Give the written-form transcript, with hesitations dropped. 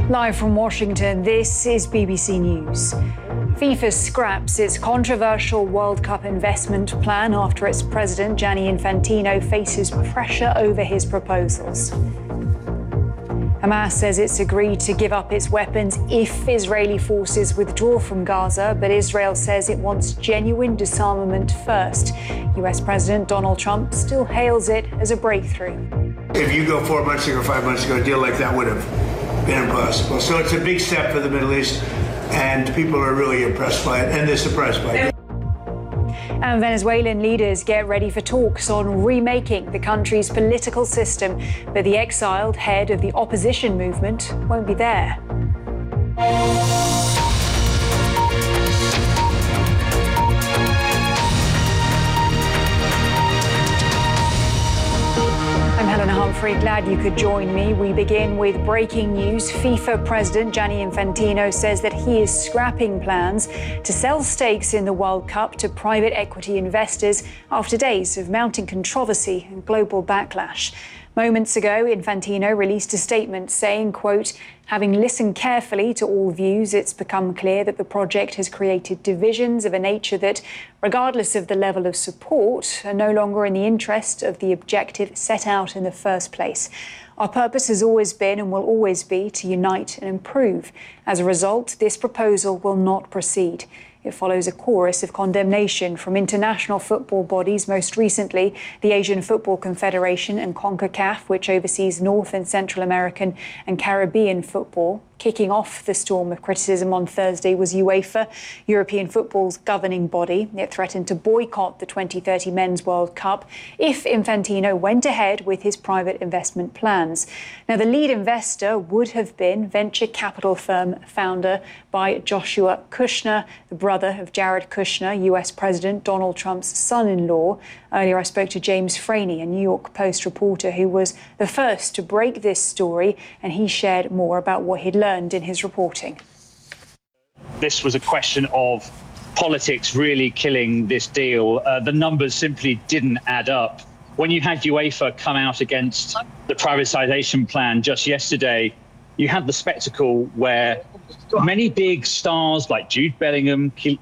Live from Washington, this is BBC News. FIFA scraps its controversial World Cup investment plan after its president, Gianni Infantino, faces pressure over his proposals. Hamas says it's agreed to give up its weapons if Israeli forces withdraw from Gaza, but Israel says it wants genuine disarmament first. US President Donald Trump still hails it as a breakthrough. If you go 4 months ago, 5 months ago, a deal like that would have been impossible. So it's a big step for the Middle East, and people are really impressed by it, and they're surprised by it. And Venezuelan leaders get ready for talks on remaking the country's political system, but the exiled head of the opposition movement won't be there. I'm Helena Humphrey, glad you could join me. We begin with breaking news. FIFA President Gianni Infantino says that he is scrapping plans to sell stakes in the World Cup to private equity investors after days of mounting controversy and global backlash. Moments ago, Infantino released a statement saying, quote, "Having listened carefully to all views, it's become clear that the project has created divisions of a nature that, regardless of the level of support, are no longer in the interest of the objective set out in the first place. Our purpose has always been and will always be to unite and improve. As a result, this proposal will not proceed." It follows a chorus of condemnation from international football bodies, most recently the Asian Football Confederation and CONCACAF, which oversees North and Central American and Caribbean football. Kicking off the storm of criticism on Thursday was UEFA, European football's governing body. It threatened to boycott the 2030 Men's World Cup if Infantino went ahead with his private investment plans. Now, the lead investor would have been venture capital firm founder by Joshua Kushner, the brother of Jared Kushner, US President Donald Trump's son-in-law. Earlier, I spoke to James Franey, a New York Post reporter who was the first to break this story, and he shared more about what he'd learned in his reporting. This was a question of politics really killing this deal. The numbers simply didn't add up. When you had UEFA come out against the privatization plan just yesterday, you had the spectacle where many big stars like Jude Bellingham,